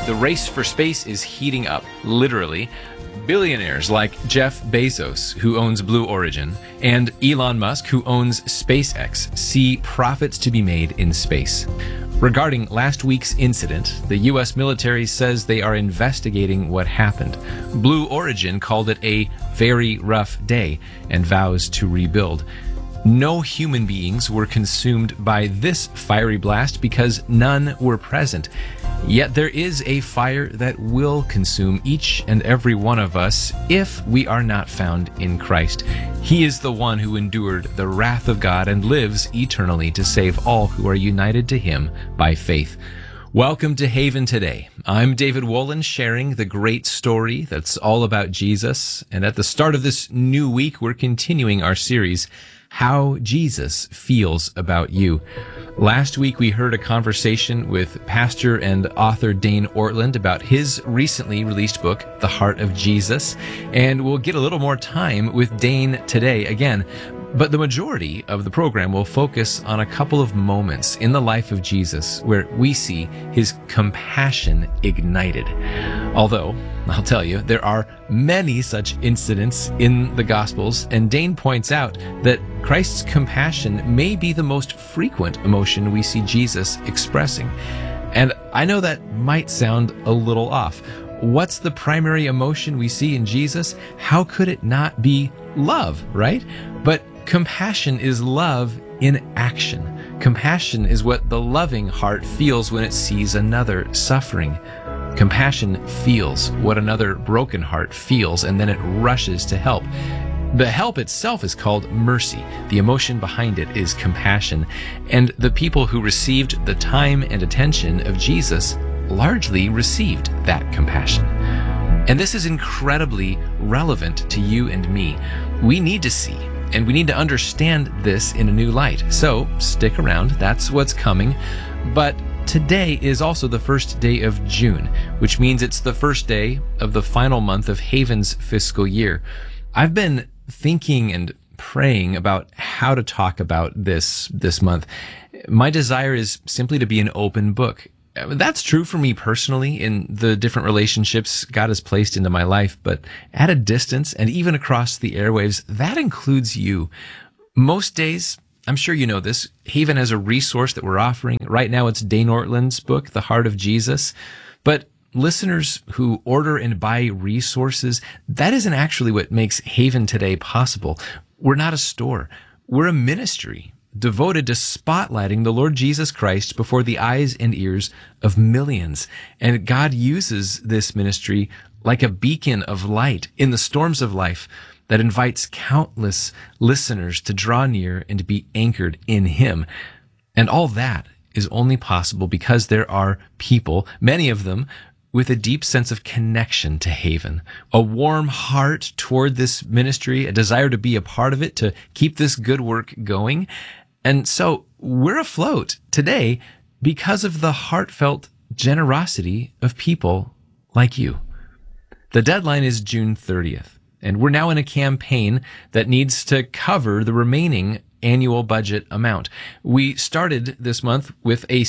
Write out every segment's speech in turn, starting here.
The race for space is heating up, literally. Billionaires like Jeff Bezos, who owns Blue Origin, and Elon Musk, who owns SpaceX, see profits to be made in space. Regarding last week's incident, the U.S. military says they are investigating what happened. Blue Origin called it a very rough day and vows to rebuild. No human beings were consumed by this fiery blast because none were present. Yet there is a fire that will consume each and every one of us if we are not found in Christ. He is the one who endured the wrath of God and lives eternally to save all who are united to him by faith. Welcome to Haven Today. I'm David Wolin, sharing the great story that's all about Jesus. And at the start of this new week, we're continuing our series, How Jesus Feels About You. Last week, we heard a conversation with pastor and author Dane Ortlund about his recently released book, The Heart of Jesus. And we'll get a little more time with Dane today again. But the majority of the program will focus on a couple of moments in the life of Jesus where we see his compassion ignited. Although, I'll tell you, there are many such incidents in the Gospels, and Dane points out that Christ's compassion may be the most frequent emotion we see Jesus expressing. And I know that might sound a little off. What's the primary emotion we see in Jesus? How could it not be love, right? But compassion is love in action. Compassion is what the loving heart feels when it sees another suffering. Compassion feels what another broken heart feels, and then it rushes to help. The help itself is called mercy. The emotion behind it is compassion. And the people who received the time and attention of Jesus largely received that compassion. And this is incredibly relevant to you and me. We need to see and we need to understand this in a new light. So stick around, that's what's coming. But today is also the first day of June, which means it's the first day of the final month of Haven's fiscal year. I've been thinking and praying about how to talk about this month. My desire is simply to be an open book. That's true for me personally in the different relationships God has placed into my life, but at a distance and even across the airwaves, that includes you. Most days, I'm sure you know this, Haven has a resource that we're offering. Right now it's Dane Ortlund's book, The Heart of Jesus. But listeners who order and buy resources, that isn't actually what makes Haven Today possible. We're not a store. We're a ministry devoted to spotlighting the Lord Jesus Christ before the eyes and ears of millions. And God uses this ministry like a beacon of light in the storms of life that invites countless listeners to draw near and to be anchored in Him. And all that is only possible because there are people, many of them, with a deep sense of connection to Haven, a warm heart toward this ministry, a desire to be a part of it, to keep this good work going. And so we're afloat today because of the heartfelt generosity of people like you. The deadline is June 30th, and we're now in a campaign that needs to cover the remaining annual budget amount. We started this month with a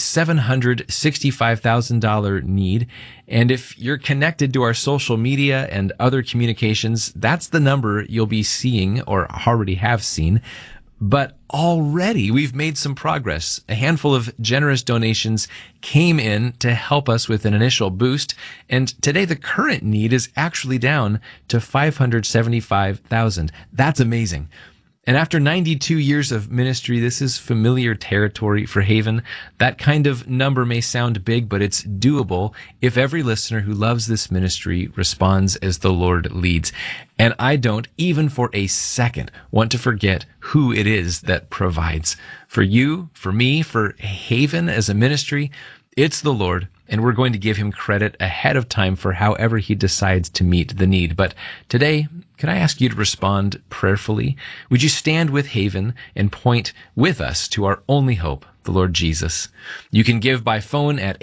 $765,000 need. And if you're connected to our social media and other communications, that's the number you'll be seeing or already have seen. But already we've made some progress. A handful of generous donations came in to help us with an initial boost. And today the current need is actually down to $575,000. That's amazing. And after 92 years of ministry, this is familiar territory for Haven. That kind of number may sound big, but it's doable if every listener who loves this ministry responds as the Lord leads. And I don't, even for a second, want to forget who it is that provides. For you, for me, for Haven as a ministry, it's the Lord, and we're going to give Him credit ahead of time for however He decides to meet the need. But today, could I ask you to respond prayerfully? Would you stand with Haven and point with us to our only hope, the Lord Jesus? You can give by phone at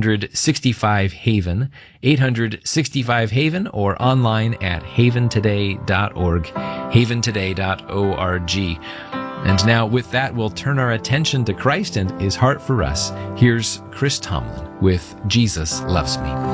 865-HAVEN, 865-HAVEN, or online at haventoday.org, haventoday.org. And now with that, we'll turn our attention to Christ and His heart for us. Here's Chris Tomlin with Jesus Loves Me.